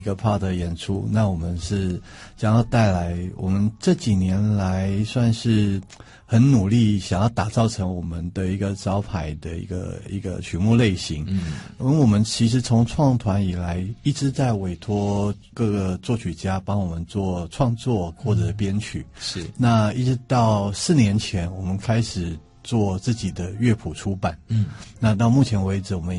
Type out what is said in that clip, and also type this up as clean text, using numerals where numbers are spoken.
一个 part 的演出，那我们是将要带来我们这几年来算是很努力想要打造成我们的一个招牌的一个曲目类型。因为我们其实从创团以来一直在委托各个作曲家帮我们做创作或者编曲。 是， 那一直到4年前我们开始做自己的乐谱出版。那到目前为止我们